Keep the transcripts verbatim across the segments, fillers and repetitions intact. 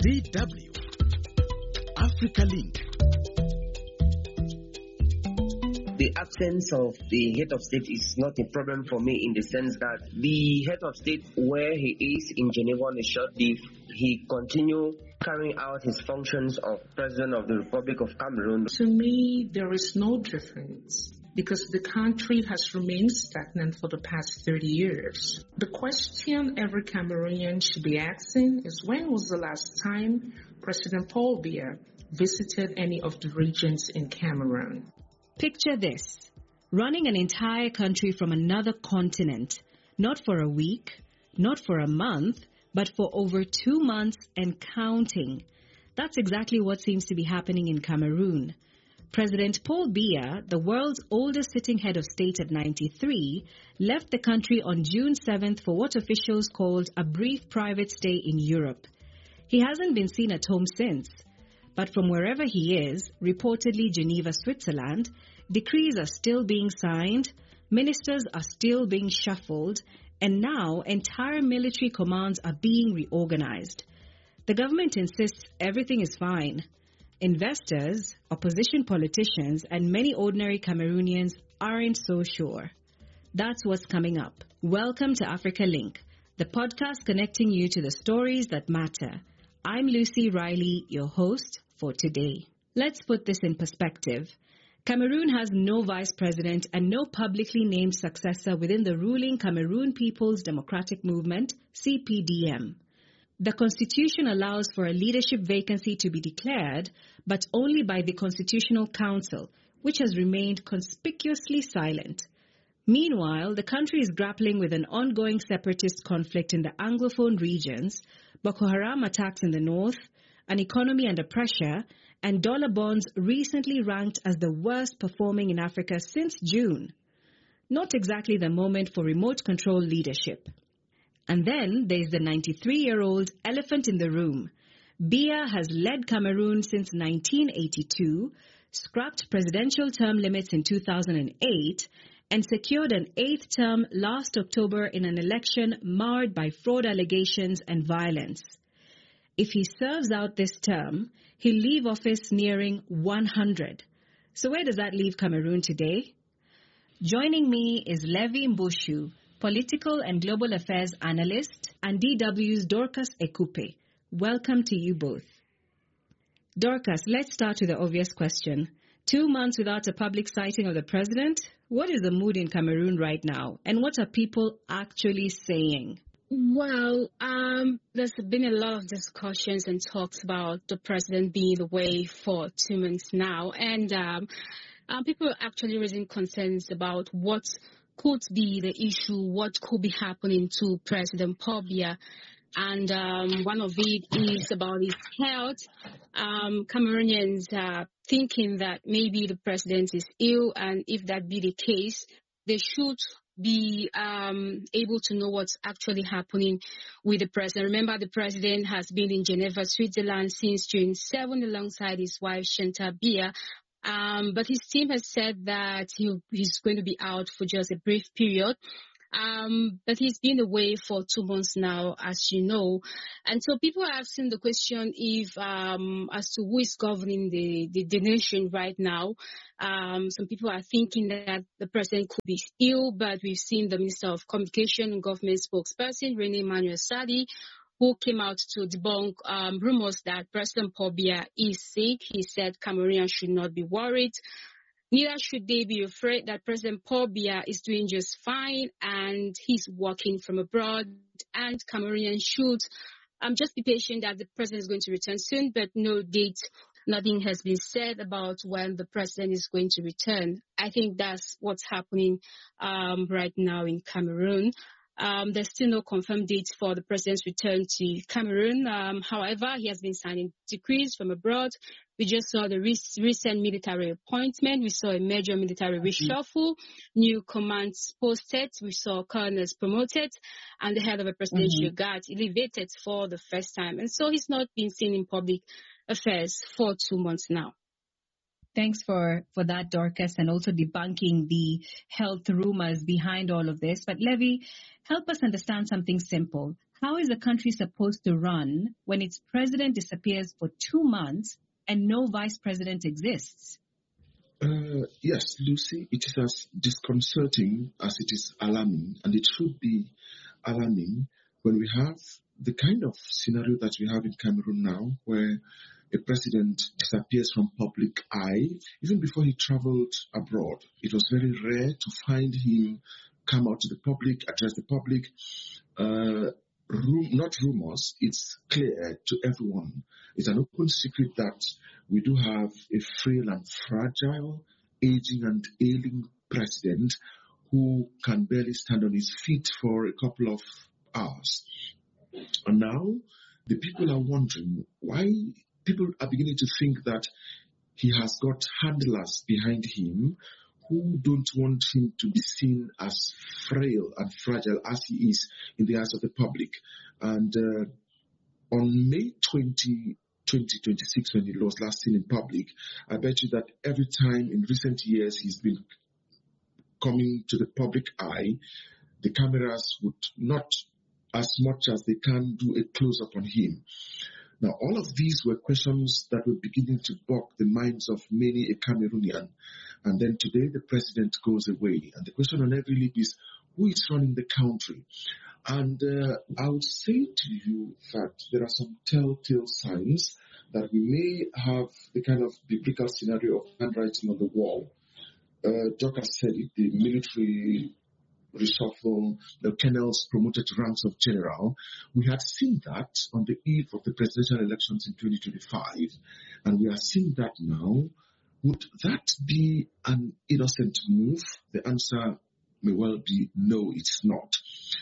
D W Africa Link. The absence of the head of state is not a problem for me in the sense that the head of state, where he is in Geneva on a short leave, he continue carrying out his functions of President of the Republic of Cameroon. To me, there is no difference because the country has remained stagnant for the past thirty years. The question every Cameroonian should be asking is, when was the last time President Paul Biya visited any of the regions in Cameroon? Picture this, running an entire country from another continent, not for a week, not for a month, but for over two months and counting. That's exactly what seems to be happening in Cameroon. President Paul Biya, the world's oldest sitting head of state at ninety-three, left the country on June seventh for what officials called a brief private stay in Europe. He hasn't been seen at home since. But from wherever he is, reportedly Geneva, Switzerland, decrees are still being signed, ministers are still being shuffled, and now entire military commands are being reorganized. The government insists everything is fine. Investors, opposition politicians, and many ordinary Cameroonians aren't so sure. That's what's coming up. Welcome to Africa Link, the podcast connecting you to the stories that matter. I'm Lucy Riley, your host for today. Let's put this in perspective. Cameroon has no vice president and no publicly named successor within the ruling Cameroon People's Democratic Movement, C P D M. The constitution allows for a leadership vacancy to be declared, but only by the Constitutional Council, which has remained conspicuously silent. Meanwhile, the country is grappling with an ongoing separatist conflict in the Anglophone regions, Boko Haram attacks in the north, an economy under pressure, and dollar bonds recently ranked as the worst performing in Africa since June. Not exactly the moment for remote control leadership. And then there's the ninety-three-year-old elephant in the room. Biya has led Cameroon since nineteen eighty-two, scrapped presidential term limits in two thousand eight, and secured an eighth term last October in an election marred by fraud allegations and violence. If he serves out this term, he'll leave office nearing one hundred. So where does that leave Cameroon today? Joining me is Levi Mboshu, political and global affairs analyst, and D W's Dorcas Ekupe. Welcome to you both. Dorcas, let's start with the obvious question. Two months without a public sighting of the president? What is the mood in Cameroon right now? And what are people actually saying? Well, um, there's been a lot of discussions and talks about the president being away for two months now. And um, um, people are actually raising concerns about what could be the issue, what could be happening to President Paul Biya. And um, one of it is about his health. Um, Cameroonians are thinking that maybe the president is ill, and if that be the case, they should be um, able to know what's actually happening with the president. Remember, the president has been in Geneva, Switzerland since June seventh alongside his wife, Chantal Biya. Um, but his team has said that he, he's going to be out for just a brief period. Um, but he's been away for two months now, as you know. And so people are asking the question if, um, as to who is governing the, the, the nation right now. Um, some people are thinking that the president could be ill, but we've seen the Minister of Communication and Government spokesperson, René Emmanuel Sadi, who came out to debunk um, rumors that President Paul Biya is sick. He said Cameroonians should not be worried. Neither should they be afraid that President Paul Biya is doing just fine and he's working from abroad, and Cameroonians should um, just be patient that the president is going to return soon, but no date. Nothing has been said about when the president is going to return. I think that's what's happening um, right now in Cameroon. Um, there's still no confirmed date for the president's return to Cameroon. Um, however, he has been signing decrees from abroad. We just saw the re- recent military appointment. We saw a major military reshuffle, new commands posted. We saw colonels promoted, and the head of a presidential mm-hmm. guard elevated for the first time. And so he's not been seen in public affairs for two months now. Thanks for, for that, Dorcas, and also debunking the health rumors behind all of this. But Levi, help us understand something simple. How is a country supposed to run when its president disappears for two months and no vice president exists? Uh, yes, Lucy, it is as disconcerting as it is alarming, and it should be alarming when we have the kind of scenario that we have in Cameroon now, where a president disappears from public eye. Even before he traveled abroad, it was very rare to find him come out to the public, address the public. Uh, rum- not rumors, it's clear to everyone. It's an open secret that we do have a frail and fragile, aging and ailing president who can barely stand on his feet for a couple of hours. And now the people are wondering why people are beginning to think that he has got handlers behind him who don't want him to be seen as frail and fragile as he is in the eyes of the public. And uh, on May twentieth, twenty twenty-six, when he was last seen in public, I bet you that every time in recent years he's been coming to the public eye, the cameras would not as much as they can do a close-up on him. Now, all of these were questions that were beginning to bog the minds of many a Cameroonian. And then today the president goes away. And the question on every lip is, who is running the country? And uh, I would say to you that there are some telltale signs that we may have the kind of biblical scenario of handwriting on the wall. Uh, Doc has said it, the military reshuffle, the colonels promoted to ranks of general. We had seen that on the eve of the presidential elections in twenty twenty-five, and we are seeing that now. Would that be an innocent move? The answer may well be no, it's not.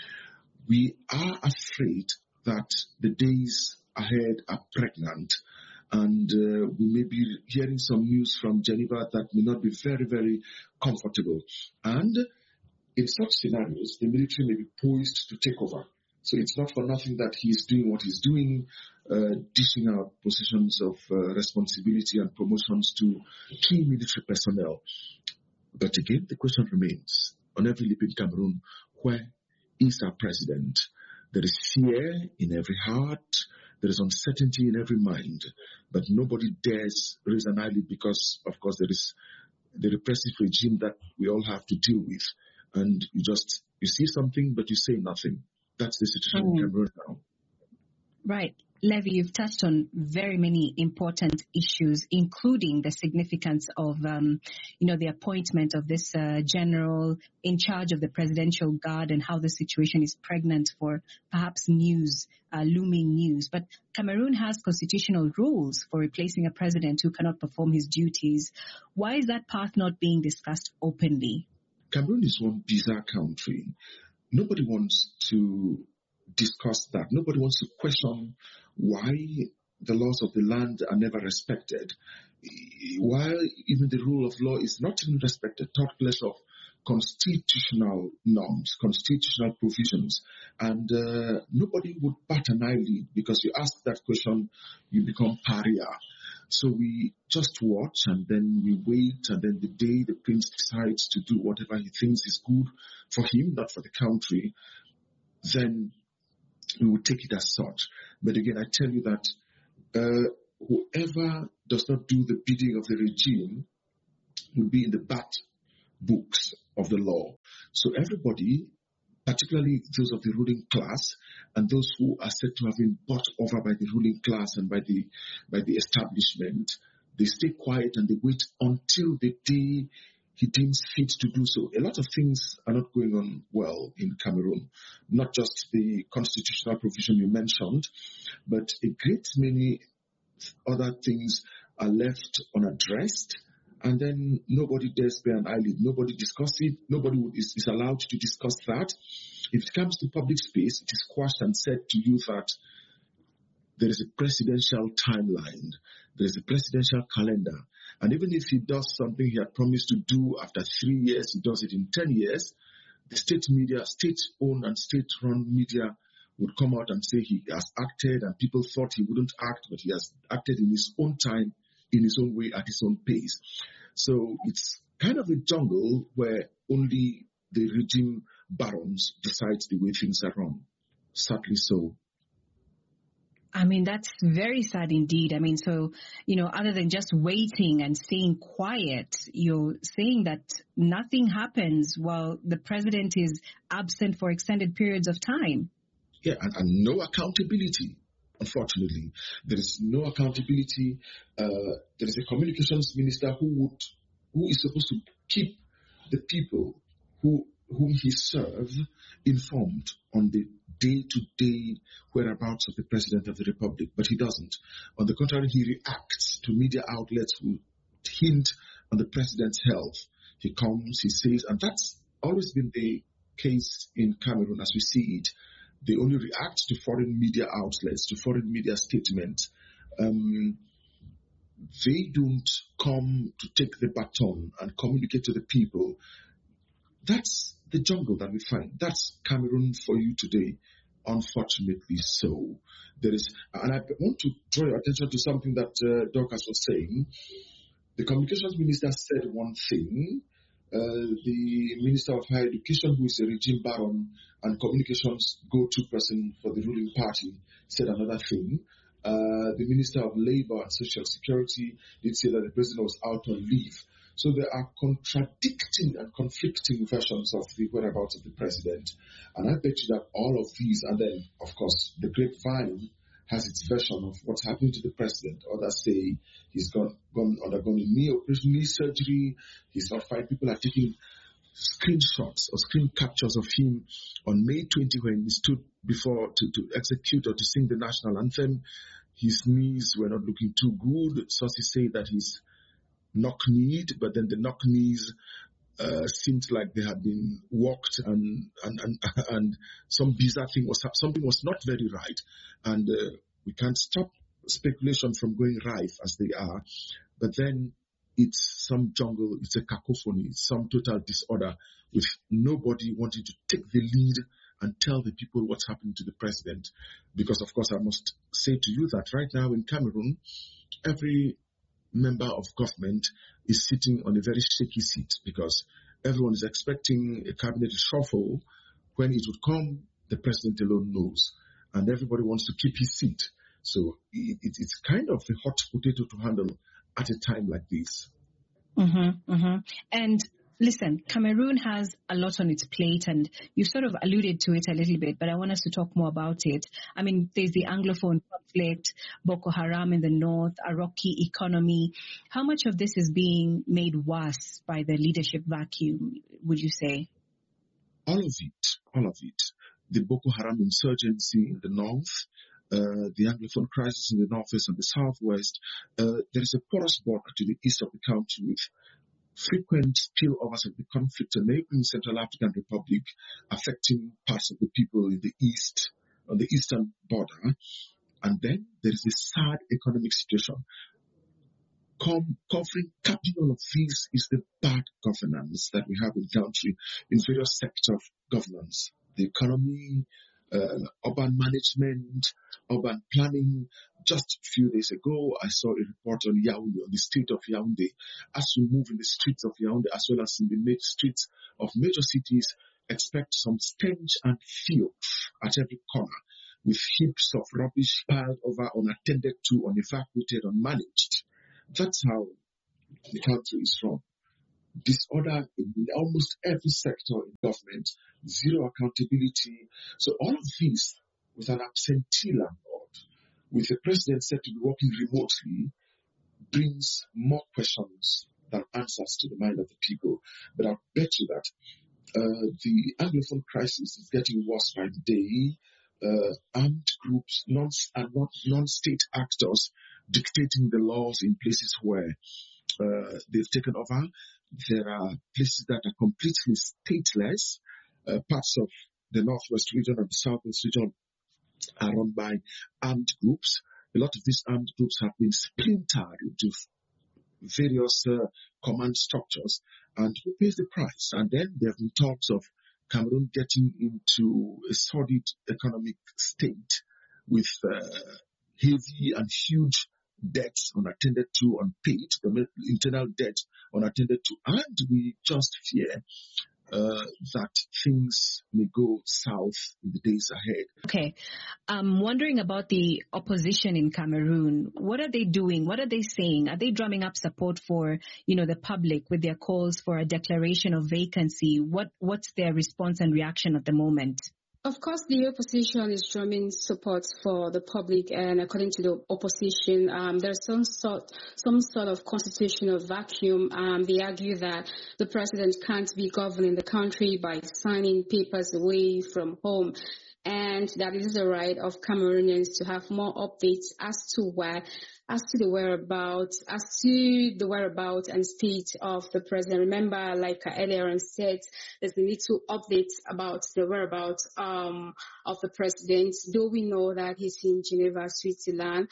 We are afraid that the days ahead are pregnant, and uh, we may be hearing some news from Geneva that may not be very, very comfortable. And in such scenarios, the military may be poised to take over. So it's not for nothing that he's doing what he's doing, uh, dishing out positions of uh, responsibility and promotions to key military personnel. But again, the question remains, on every lip in Cameroon, where is our president? There is fear in every heart. There is uncertainty in every mind. But nobody dares raise an eyelid because, of course, there is the repressive regime that we all have to deal with. And you just, you see something, but you say nothing. That's the situation mm. in Cameroon now. Right. Levy, you've touched on very many important issues, including the significance of, um, you know, the appointment of this uh, general in charge of the presidential guard and how the situation is pregnant for perhaps news, uh, looming news. But Cameroon has constitutional rules for replacing a president who cannot perform his duties. Why is that path not being discussed openly? Cameroon is one bizarre country. Nobody wants to discuss that. Nobody wants to question why the laws of the land are never respected, while even the rule of law is not even respected, talk less of constitutional norms, constitutional provisions. And uh, nobody would bat an eyelid because you ask that question, you become pariah. So we just watch and then we wait, and then the day the prince decides to do whatever he thinks is good for him, not for the country, then we will take it as such. But again, I tell you that uh, whoever does not do the bidding of the regime will be in the bad books of the law. So everybody, particularly those of the ruling class and those who are said to have been bought over by the ruling class and by the by the establishment, they stay quiet and they wait until the day he deems fit to do so. A lot of things are not going on well in Cameroon, not just the constitutional provision you mentioned, but a great many other things are left unaddressed. And then nobody dares bear an eyelid. Nobody discusses it. Nobody is, is allowed to discuss that. If it comes to public space, it is quashed and said to you that there is a presidential timeline. There is a presidential calendar. And even if he does something he had promised to do after three years, he does it in ten years, the state media, state-owned and state-run media would come out and say he has acted and people thought he wouldn't act, but he has acted in his own time, in his own way, at his own pace. So it's kind of a jungle where only the regime barons decide the way things are run. Sadly so. I mean, that's very sad indeed. I mean, so, you know, other than just waiting and staying quiet, you're saying that nothing happens while the president is absent for extended periods of time. Yeah, and, and no accountability. Unfortunately, there is no accountability. Uh, there is a communications minister who would, who is supposed to keep the people who whom he serves informed on the day-to-day whereabouts of the President of the Republic, but he doesn't. On the contrary, he reacts to media outlets who hint on the President's health. He comes, he says, and that's always been the case in Cameroon as we see it. They only react to foreign media outlets, to foreign media statements. Um, they don't come to take the baton and communicate to the people. That's the jungle that we find. That's Cameroon for you today, unfortunately so. There is, and I want to draw your attention to something that uh, Dorcas was saying. The communications minister said one thing. Uh, the Minister of Higher Education, who is a regime baron and communications go-to person for the ruling party, said another thing. Uh, the Minister of Labor and Social Security did say that the president was out on leave. So there are contradicting and conflicting versions of the whereabouts of the president. And I bet you that all of these, and then, of course, the grapevine has its version of what's happening to the president. Others say he's gone, gone undergone a knee operation, knee surgery. He's not fine. People are taking screenshots or screen captures of him on May twentieth when he stood before to, to execute or to sing the national anthem. His knees were not looking too good. Sources say that he's knock-kneed, but then the knock-knees uh, seemed like they had been walked and and and, and some bizarre thing was something was not very right, and uh, we can't stop speculation from going rife as they are, but then it's some jungle, it's a cacophony, it's some total disorder with nobody wanting to take the lead and tell the people what's happening to the president. Because of course I must say to you that right now in Cameroon, every member of government is sitting on a very shaky seat because everyone is expecting a cabinet shuffle. When it would come, the president alone knows, and everybody wants to keep his seat. So it, it, it's kind of a hot potato to handle at a time like this. Mm-hmm, mm-hmm. And listen, Cameroon has a lot on its plate, and you sort of alluded to it a little bit, but I want us to talk more about it. I mean, there's the Anglophone conflict, Boko Haram in the north, a rocky economy. How much of this is being made worse by the leadership vacuum, would you say? All of it, all of it. The Boko Haram insurgency in the north, uh, the Anglophone crisis in the northwest and the southwest. Uh, there is a porous border to the east of the country with frequent spillovers of the conflict in neighboring Central African Republic, affecting parts of the people in the east, on the eastern border. And then there is a sad economic situation. Com- covering, capping all of this is the bad governance that we have in the country in various sectors of governance. The economy, uh, urban management, urban planning. Just a few days ago, I saw a report on Yaoundé, on the state of Yaoundé. As you move in the streets of Yaoundé, as well as in the ma- streets of major cities, expect some stench and filth at every corner, with heaps of rubbish piled over, unattended to, unevacuated, unmanaged. That's how the country is run. Disorder in almost every sector in government, zero accountability. So all of this with an absentee landlord, with the president said to be working remotely, brings more questions than answers to the mind of the people. But I'll bet you that uh, the Anglophone crisis is getting worse by the day. Uh, armed groups, non and not non-state actors dictating the laws in places where uh, they've taken over. There are places that are completely stateless. Uh, parts of the northwest region and the southwest region are run by armed groups. A lot of these armed groups have been splintered into various uh, command structures, and who pays the price? And then there have been talks of Cameroon getting into a sordid economic state with uh, heavy and huge debts unattended to, unpaid, the internal debt unattended to, and we just fear uh, that things may go south in the days ahead. Okay. I'm wondering about the opposition in Cameroon. What are they doing? What are they saying? Are they drumming up support for, you know, the public with their calls for a declaration of vacancy? What What's their response and reaction at the moment? Of course, the opposition is drumming support for the public, and according to the opposition, um, there's some sort, some sort of constitutional vacuum. Um, they argue that the president can't be governing the country by signing papers away from home, and that it is the right of Cameroonians to have more updates as to where, as to the whereabouts, as to the whereabouts and state of the president. Remember, like I earlier on said, there's a little updates about the whereabouts um, of the president, though we know that he's in Geneva, Switzerland.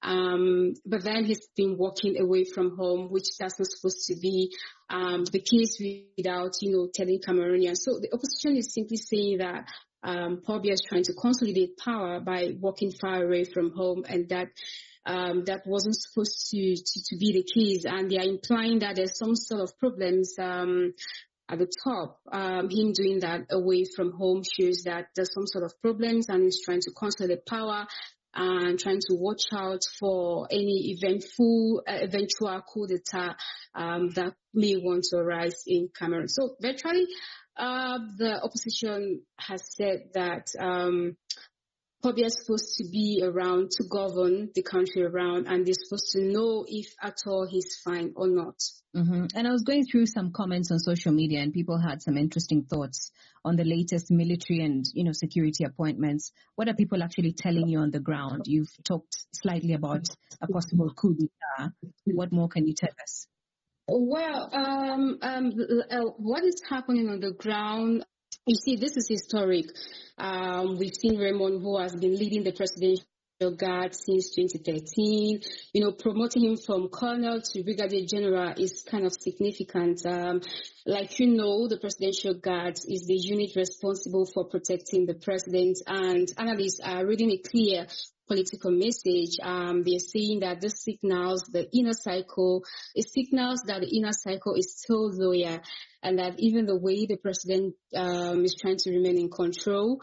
Um, but then he's been walking away from home, which that's not supposed to be um, the case without, you know, telling Cameroonians. So the opposition is simply saying that Um, Paul Biya is trying to consolidate power by walking far away from home, and that um, that wasn't supposed to, to, to be the case. And they are implying that there's some sort of problems um, at the top. Um, him doing that away from home shows that there's some sort of problems, and he's trying to consolidate power and trying to watch out for any eventful, uh, eventual coup d'etat um, that may want to arise in Cameroon. So virtually, Uh, the opposition has said that um, Paul Biya is supposed to be around to govern the country around, and they're supposed to know if at all he's fine or not. Mm-hmm. And I was going through some comments on social media, and people had some interesting thoughts on the latest military and, you know, security appointments. What are people actually telling you on the ground? You've talked slightly about a possible coup d'etat. What more can you tell us? Well, um, um, uh, what is happening on the ground, you see, this is historic. Um, we've seen Raymond, who has been leading the presidential guard since twenty thirteen. You know, promoting him from colonel to brigadier general is kind of significant. Um, like you know, the presidential guard is the unit responsible for protecting the president, and analysts are reading a clear political message. Um, they're saying that this signals the inner cycle, it signals that the inner cycle is still loyal, and that even the way the president um, is trying to remain in control.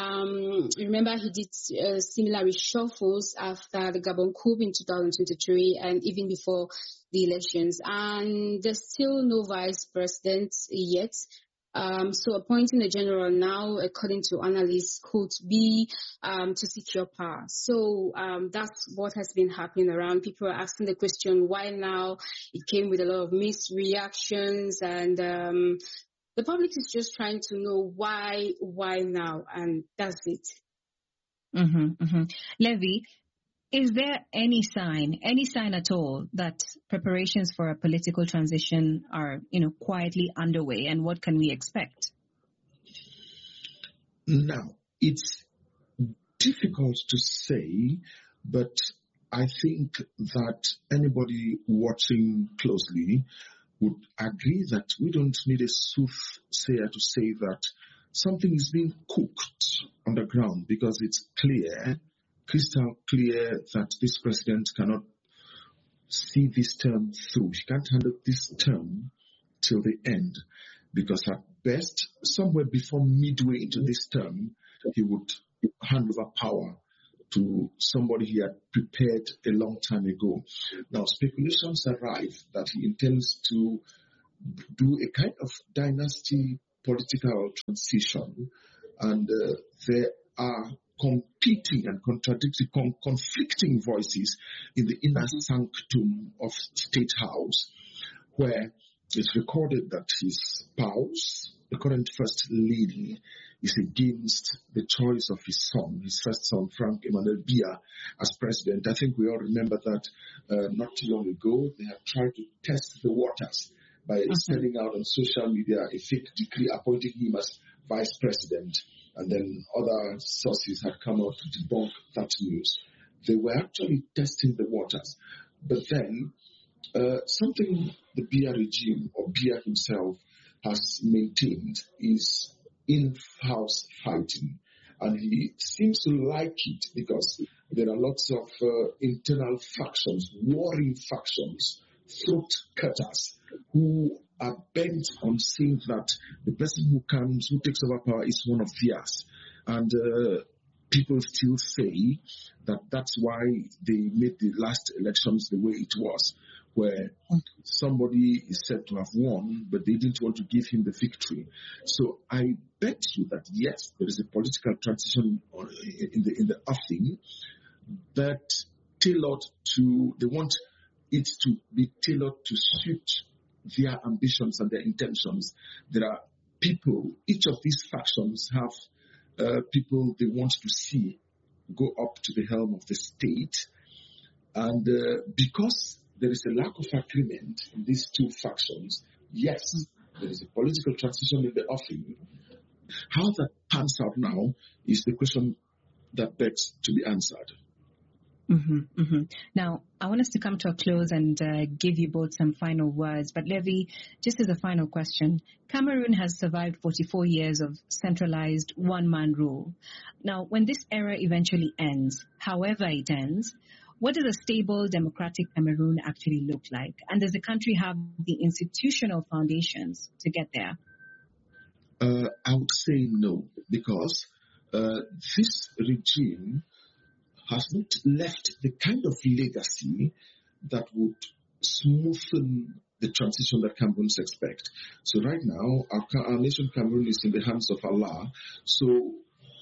Um, remember, he did uh, similar reshuffles after the Gabon coup in two thousand twenty-three and even before the elections. And there's still no vice president yet. Um, so appointing a general now, according to analysts, could be um, to secure power. So um, that's what has been happening around. People are asking the question, why now? It came with a lot of mixed reactions, and um, the public is just trying to know why, why now, and that's it. Mm-hmm, mm-hmm. Levy, is there any sign, any sign at all that preparations for a political transition are, you know, quietly underway, and what can we expect? Now, it's difficult to say, but I think that anybody watching closely would agree that we don't need a soothsayer to say that something is being cooked on the ground, because it's clear, crystal clear, that this president cannot see this term through. He can't handle this term till the end, because at best, somewhere before midway into this term, he would hand over power to somebody he had prepared a long time ago. Now, speculations arrive that he intends to do a kind of dynasty political transition, and uh, there are competing and contradictory, con- conflicting voices in the inner sanctum of State House, where it's recorded that his spouse, the current First Lady, is against the choice of his son, his first son, Frank Emmanuel Biya, as president. I think we all remember that uh, not too long ago, they had tried to test the waters by uh-huh. sending out on social media a fake decree appointing him as vice president. And then other sources had come out to debunk that news. They were actually testing the waters. But then, uh, something the Biya regime, or Biya himself, has maintained is in-house fighting. And he seems to like it, because there are lots of uh, internal factions, warring factions, throat cutters, who are bent on saying that the person who comes, who takes over power is one of theirs. And uh, people still say that that's why they made the last elections the way it was, where somebody is said to have won, but they didn't want to give him the victory. So I bet you that, yes, there is a political transition in the in the offing that tailored to, they want it to be tailored to suit their ambitions and their intentions. There are people, each of these factions have uh, people they want to see go up to the helm of the state. And uh, because there is a lack of agreement in these two factions, yes, there is a political transition in the offing. How that pans out now is the question that begs to be answered. Mm-hmm, mm-hmm. Now, I want us to come to a close and uh, give you both some final words. But Levy, just as a final question, Cameroon has survived forty-four years of centralized one-man rule. Now, when this era eventually ends, however it ends, what does a stable democratic Cameroon actually look like? And does the country have the institutional foundations to get there? Uh, I would say no, because uh, this regime has not left the kind of legacy that would smoothen the transition that Cameroons expect. So right now, our, our nation Cameroon is in the hands of Allah. So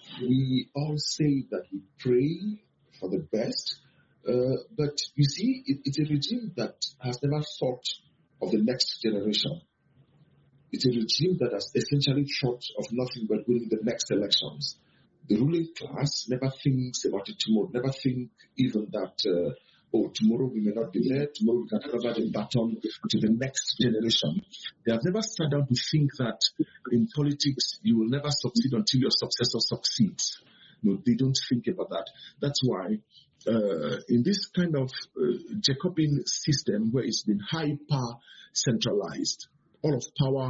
we all say that we pray for the best. Uh, but you see, it, it's a regime that has never thought of the next generation. It's a regime that has essentially thought of nothing but winning the next elections. The ruling class never thinks about it tomorrow, never think even that, uh, oh, tomorrow we may not be there, tomorrow we can hand over the baton to the next generation. They have never sat down to think that in politics you will never succeed until your successor succeeds. No, they don't think about that. That's why uh, in this kind of uh, Jacobean system where it's been hyper centralized, all of power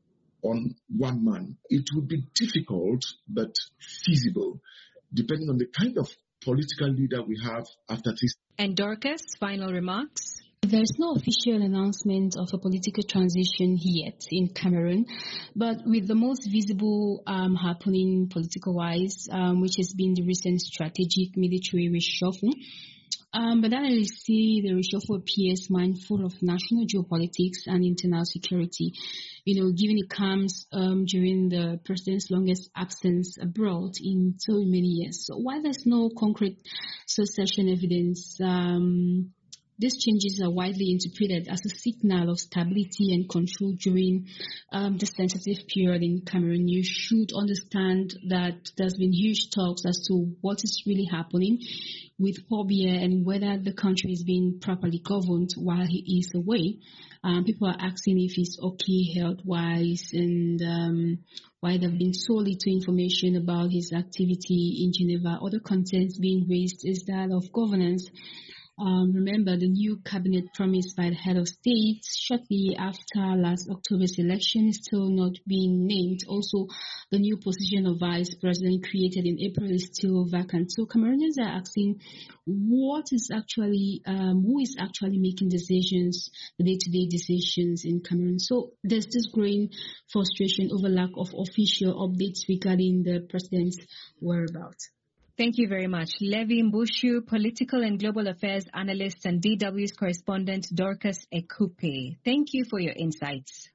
on one man, it would be difficult but feasible, depending on the kind of political leader we have after this. And Dorcas, final remarks? There's no official announcement of a political transition yet in Cameroon, but with the most visible um, happening political-wise, um, which has been the recent strategic military reshuffle, Um, but then I see the reshuffle appears mindful of national geopolitics and internal security, you know, given it comes um, during the president's longest absence abroad in so many years. So while there's no concrete succession evidence, um, these changes are widely interpreted as a signal of stability and control during um, the sensitive period in Cameroon. You should understand that there's been huge talks as to what is really happening with Paul Biya and whether the country is being properly governed while he is away. Um, people are asking if he's okay health-wise, and um, why there have been so little information about his activity in Geneva. Other concerns being raised is that of governance. Um, remember, the new cabinet promised by the head of state shortly after last October's election is still not being named. Also, the new position of vice president created in April is still vacant. So Cameroonians are asking what is actually, um, who is actually making decisions, the day-to-day decisions in Cameroon. So there's this growing frustration over lack of official updates regarding the president's whereabouts. Thank you very much. Levy Mbushu, political and global affairs analyst, and D W's correspondent Dorcas Ekupe. Thank you for your insights.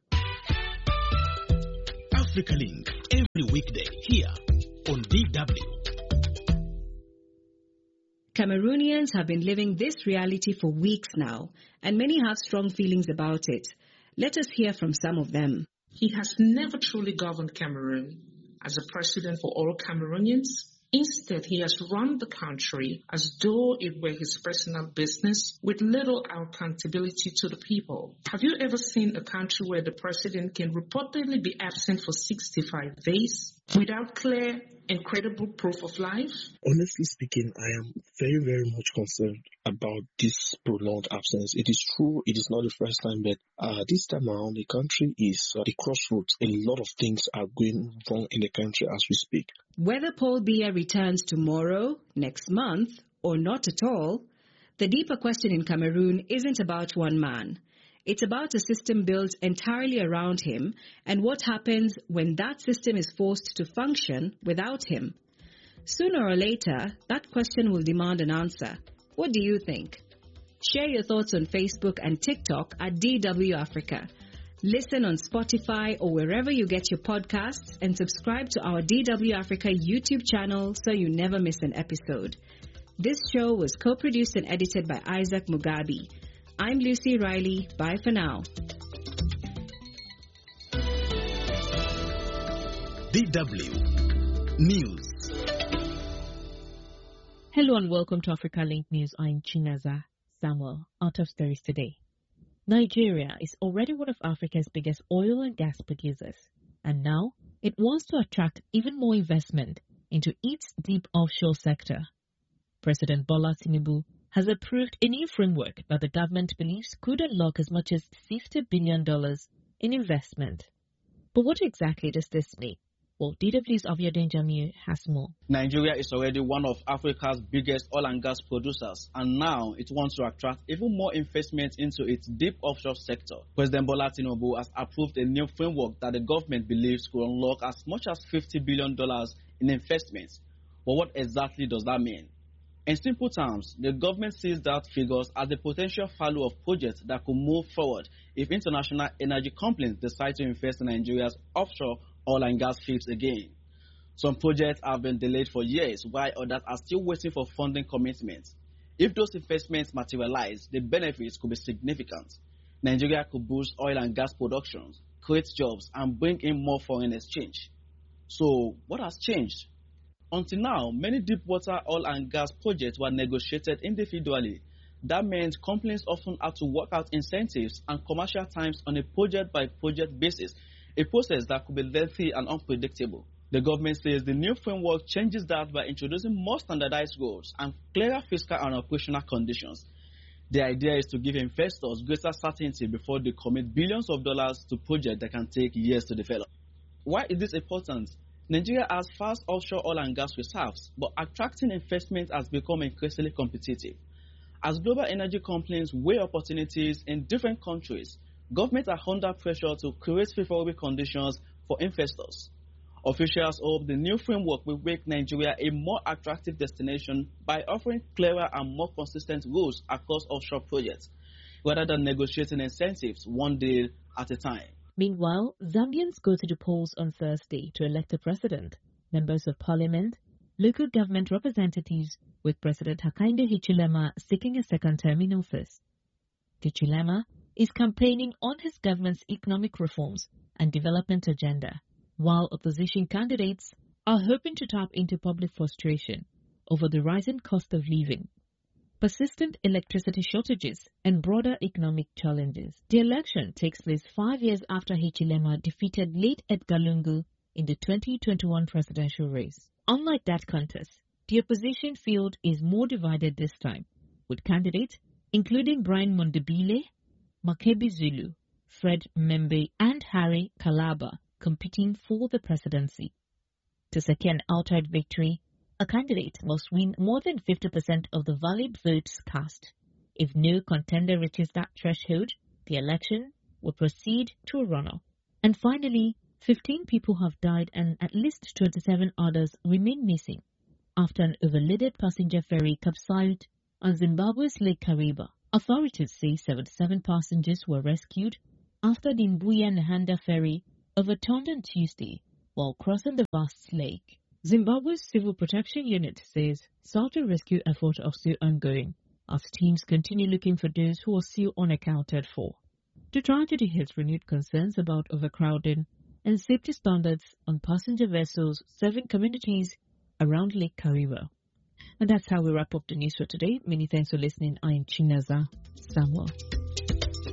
Africa Link, every weekday here on D W. Cameroonians have been living this reality for weeks now, and many have strong feelings about it. Let us hear from some of them. He has never truly governed Cameroon as a president for all Cameroonians. Instead, he has run the country as though it were his personal business with little accountability to the people. Have you ever seen a country where the president can reportedly be absent for sixty-five days without clear and credible proof of life? Honestly speaking, I am very, very much concerned about this prolonged absence. It is true, it is not the first time, but uh, this time around, the country is at uh, the crossroads. A lot of things are going wrong in the country as we speak. Whether Paul Biya returns tomorrow, next month, or not at all, the deeper question in Cameroon isn't about one man. It's about a system built entirely around him and what happens when that system is forced to function without him. Sooner or later, that question will demand an answer. What do you think? Share your thoughts on Facebook and TikTok at D W Africa. Listen on Spotify or wherever you get your podcasts, and subscribe to our D W Africa YouTube channel so you never miss an episode. This show was co-produced and edited by Isaac Mugabi. I'm Lucy Riley. Bye for now. D W News. Hello and welcome to Africa Link News. I'm Chinaza Samuel. Out of stories today. Nigeria is already one of Africa's biggest oil and gas producers, and now it wants to attract even more investment into its deep offshore sector. President Bola Tinubu has approved a new framework that the government believes could unlock as much as fifty billion dollars in investment. But what exactly does this mean? Well, D W's Aviodun Jamiu has more. Nigeria is already one of Africa's biggest oil and gas producers, and now it wants to attract even more investment into its deep offshore sector. President Bola Tinubu has approved a new framework that the government believes could unlock as much as fifty billion dollars in investments. But what exactly does that mean? In simple terms, the government sees that figures as the potential value of projects that could move forward if international energy companies decide to invest in Nigeria's offshore oil and gas fields again. Some projects have been delayed for years, while others are still waiting for funding commitments. If those investments materialize, the benefits could be significant. Nigeria could boost oil and gas production, create jobs, and bring in more foreign exchange. So, what has changed? Until now, many deep-water oil and gas projects were negotiated individually. That meant companies often had to work out incentives and commercial terms on a project-by-project basis, a process that could be lengthy and unpredictable. The government says the new framework changes that by introducing more standardized rules and clearer fiscal and operational conditions. The idea is to give investors greater certainty before they commit billions of dollars to projects that can take years to develop. Why is this important? Nigeria has vast offshore oil and gas reserves, but attracting investment has become increasingly competitive. As global energy companies weigh opportunities in different countries, governments are under pressure to create favorable conditions for investors. Officials hope the new framework will make Nigeria a more attractive destination by offering clearer and more consistent rules across offshore projects, rather than negotiating incentives one deal at a time. Meanwhile, Zambians go to the polls on Thursday to elect a president, members of parliament, local government representatives, with President Hakainde Hichilema seeking a second term in office. Hichilema is campaigning on his government's economic reforms and development agenda, while opposition candidates are hoping to tap into public frustration over the rising cost of living, persistent electricity shortages, and broader economic challenges. The election takes place five years after Hichilema defeated late Edgar Lungu in the twenty twenty-one presidential race. Unlike that contest, the opposition field is more divided this time, with candidates including Brian Mondebile, Makebi Zulu, Fred Membe, and Harry Kalaba competing for the presidency. To secure an outright victory, a candidate must win more than fifty percent of the valid votes cast. If no contender reaches that threshold, the election will proceed to a runoff. And finally, fifteen people have died and at least twenty-seven others remain missing after an overloaded passenger ferry capsized on Zimbabwe's Lake Kariba. Authorities say seventy-seven passengers were rescued after the Mbuya Nahanda ferry overturned on Tuesday while crossing the vast lake. Zimbabwe's Civil Protection Unit says search and rescue efforts are still ongoing as teams continue looking for those who are still unaccounted for. The tragedy has renewed concerns about overcrowding and safety standards on passenger vessels serving communities around Lake Kariba. And that's how we wrap up the news for today. Many thanks for listening. I'm Chinaza Samuel.